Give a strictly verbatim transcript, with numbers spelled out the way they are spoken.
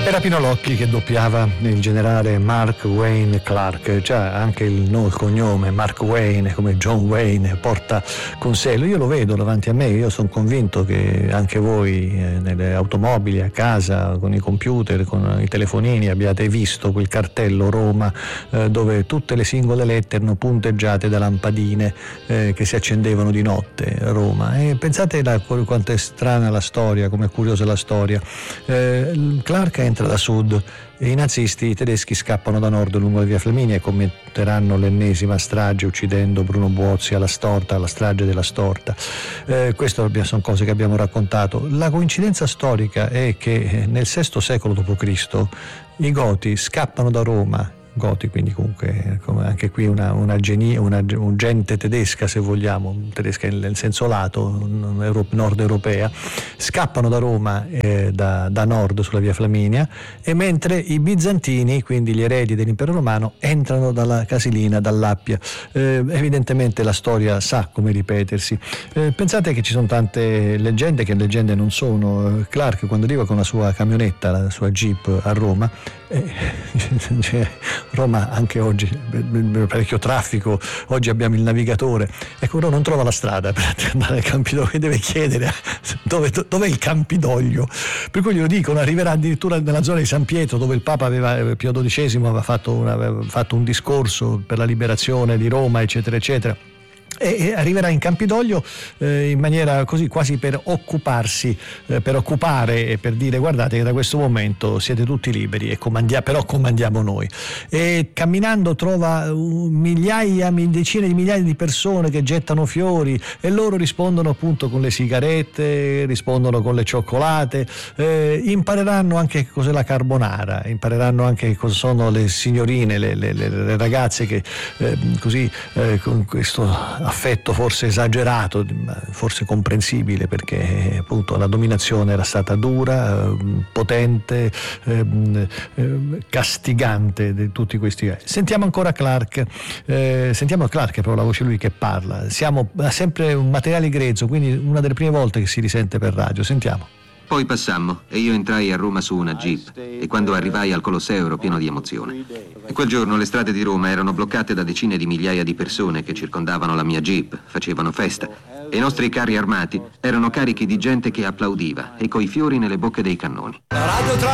Era Pino Locchi che doppiava il generale Mark Wayne Clark, già anche il, no, il cognome Mark Wayne come John Wayne porta con sé, io lo vedo davanti a me, io sono convinto che anche voi eh, nelle automobili, a casa, con i computer, con i telefonini abbiate visto quel cartello Roma eh, dove tutte le singole lettere erano punteggiate da lampadine eh, che si accendevano di notte a Roma, e pensate la, quanto è strana la storia, come è curiosa la storia. eh, Clark entra da sud e i nazisti, i tedeschi, scappano da nord lungo la via Flaminia e commetteranno l'ennesima strage uccidendo Bruno Buozzi alla Storta, alla strage della Storta. Eh, queste sono cose che abbiamo raccontato. La coincidenza storica è che nel sesto secolo dopo Cristo i Goti scappano da Roma, Goti, quindi comunque come anche qui una, una, genie, una un gente tedesca, se vogliamo, tedesca nel senso lato, nord europea, scappano da Roma eh, da, da nord sulla via Flaminia, e mentre i bizantini, quindi gli eredi dell'impero romano, entrano dalla Casilina, dall'Appia. Eh, evidentemente la storia sa come ripetersi. Eh, pensate che ci sono tante leggende che leggende non sono. Clark, quando arriva con la sua camionetta, la sua Jeep a Roma, eh, cioè, Roma anche oggi parecchio traffico, oggi abbiamo il navigatore, ecco, non trova la strada per andare al Campidoglio, deve chiedere dove, dov'è il Campidoglio, per cui glielo dicono, arriverà addirittura nella zona di San Pietro, dove il Papa aveva, Pio dodicesimo aveva fatto, una, aveva fatto un discorso per la liberazione di Roma, eccetera eccetera, e arriverà in Campidoglio eh, in maniera così quasi per occuparsi, eh, per occupare e per dire: guardate che da questo momento siete tutti liberi, e comandia- però comandiamo noi. E camminando trova uh, migliaia, decine di migliaia di persone che gettano fiori, e loro rispondono appunto con le sigarette, rispondono con le cioccolate, eh, impareranno anche cos'è la carbonara, impareranno anche cosa sono le signorine, le, le, le ragazze che eh, così eh, con questo affetto forse esagerato, forse comprensibile, perché appunto la dominazione era stata dura, potente, eh, castigante di tutti questi. Sentiamo ancora Clark, eh, sentiamo Clark, è proprio la voce lui che parla. Siamo ha sempre un materiale grezzo, quindi una delle prime volte che si risente per radio. Sentiamo. Poi passammo e io entrai a Roma su una Jeep, e quando arrivai al Colosseo ero pieno di emozione. E quel giorno le strade di Roma erano bloccate da decine di migliaia di persone che circondavano la mia Jeep, facevano festa, e i nostri carri armati erano carichi di gente che applaudiva e coi fiori nelle bocche dei cannoni.